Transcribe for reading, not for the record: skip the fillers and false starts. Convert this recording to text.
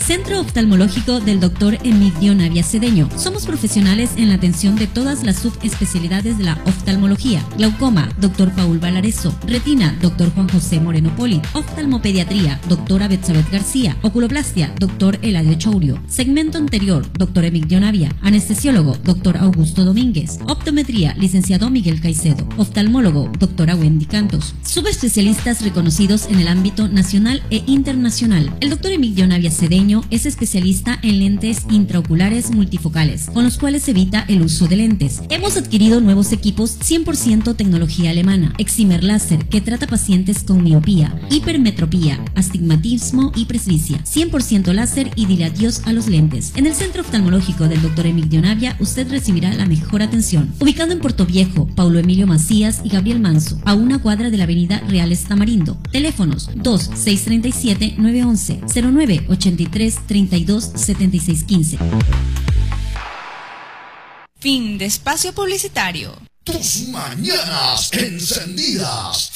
Centro Oftalmológico del Dr. Emigdio Navia Cedeño. Somos profesionales en la atención de todas las subespecialidades de la oftalmología. Glaucoma, Dr. Paul Valareso. Retina, Dr. Juan José Moreno Poli. Oftalmopediatría, Dra. Betsabeth García. Oculoplastia, Dr. Eladio Chourio. Segmento anterior, Dr. Emigdio Navia. Anestesiólogo, Dr. Augusto Domínguez. Optometría, licenciado Miguel Caicedo. Oftalmólogo, Dra. Wendy Cantos. Subespecialistas reconocidos en el ámbito nacional e internacional. El Dr. Emigdio Navia Cedeño es especialista en lentes intraoculares multifocales, con los cuales se evita el uso de lentes. Hemos adquirido nuevos equipos 100% tecnología alemana. Excimer Láser, que trata pacientes con miopía, hipermetropía, astigmatismo y presbicia. 100% láser y dile adiós a los lentes. En el Centro Oftalmológico del Dr. Emigdio Navia, usted recibirá la mejor atención. Ubicado en Puerto Viejo, Paulo Emilio Macías y Gabriel Manso, a una cuadra de la avenida Reales Tamarindo. Teléfonos 2-637-911, 09-83-32-7615. Fin de espacio publicitario. Tus mañanas encendidas.